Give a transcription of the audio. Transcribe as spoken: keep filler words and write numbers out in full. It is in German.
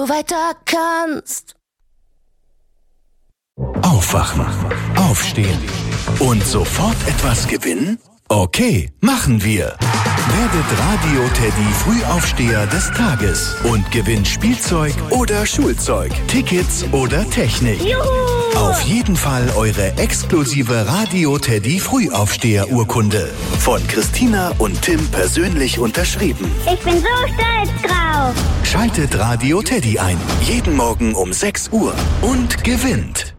weiter kannst. Aufwachen, aufstehen und sofort etwas gewinnen? Okay, machen wir. Werdet Radio Teddy Frühaufsteher des Tages und gewinnt Spielzeug oder Schulzeug, Tickets oder Technik. Juhu! Auf jeden Fall eure exklusive Radio Teddy Frühaufsteher-Urkunde. Von Christina und Tim persönlich unterschrieben. Ich bin so stolz drauf. Schaltet Radio Teddy ein. Jeden Morgen um sechs Uhr und gewinnt.